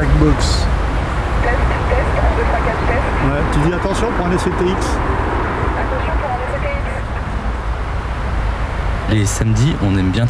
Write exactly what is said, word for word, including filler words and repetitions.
Jackbox. Test, test, un, deux, trois, quatre, test. Ouais, tu dis attention pour un S C T X. Attention pour un S C T X. Les samedis, on aime bien